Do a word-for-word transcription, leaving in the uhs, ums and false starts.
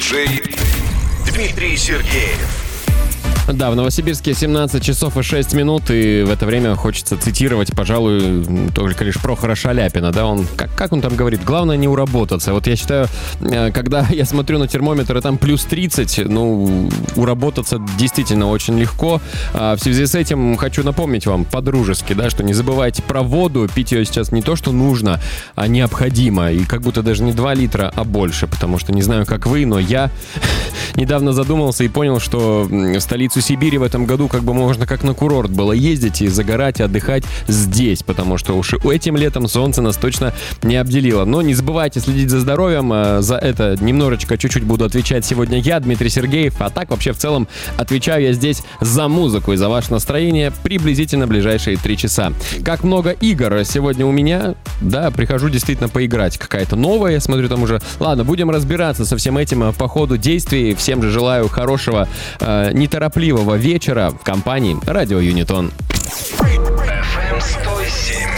Диджей Дмитрий Сергеев. Да, в Новосибирске семнадцать часов и шесть минут, и в это время хочется цитировать, пожалуй, только лишь Прохора Шаляпина, да, он, как, как он там говорит, главное не уработаться. Вот я считаю, когда я смотрю на термометр, и там плюс тридцать, ну, уработаться действительно очень легко. А в связи с этим хочу напомнить вам по-дружески, да, что не забывайте про воду, пить ее сейчас не то, что нужно, а необходимо, и как будто даже не два литра, а больше, потому что не знаю, как вы, но я недавно задумался и понял, что в столицу Сибири в этом году как бы можно как на курорт было ездить и загорать, и отдыхать здесь, потому что уж этим летом солнце нас точно не обделило. Но не забывайте следить за здоровьем, за это немножечко, чуть-чуть буду отвечать сегодня я, Дмитрий Сергеев, а так вообще в целом отвечаю я здесь за музыку и за ваше настроение приблизительно ближайшие три часа. Как много игр сегодня у меня, да, прихожу действительно поиграть, какая-то новая, я смотрю там уже. Ладно, будем разбираться со всем этим по ходу действий. Всем же желаю хорошего, э, неторопливого вечера в компании Радио Юнитон. эф эм сто семь